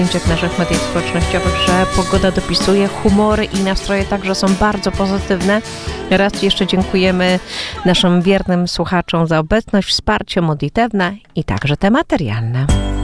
w naszych mediach społecznościowych, że pogoda dopisuje, humory i nastroje także są bardzo pozytywne. Raz jeszcze dziękujemy naszym wiernym słuchaczom za obecność, wsparcie modlitewne i także te materialne.